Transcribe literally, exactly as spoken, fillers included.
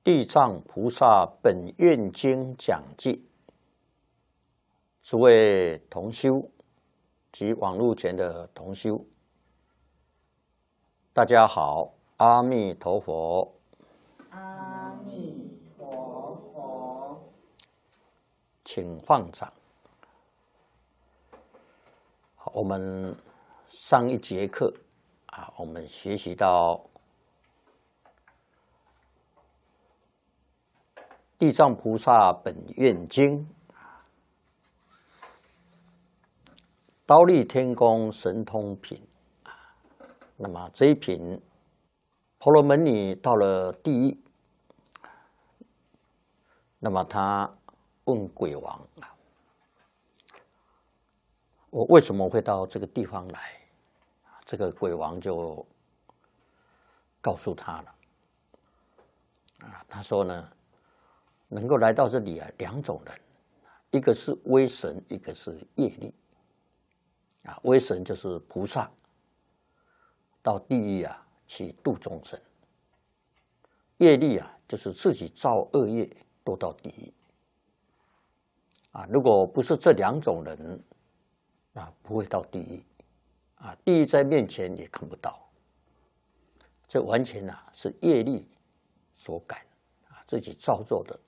地藏菩萨本愿经讲记，诸位同修及网络前的同修，大家好，阿弥陀佛。 阿弥陀佛， 请放掌。我们上一节课啊，我们学习到地藏菩萨本愿经，忉利天宫神通品。那么这一品，婆罗门女到了地狱，那么他问鬼王啊，我为什么会到这个地方来？这个鬼王就告诉他了啊，他说呢，能够来到这里啊，两种人，一个是威神，一个是业力。啊，威神就是菩萨，到地狱啊去度众生；业力啊，就是自己造恶业堕到地狱。啊，如果不是这两种人，啊，不会到地狱。啊，地狱在面前也看不到。这完全啊是业力所感啊，自己造作的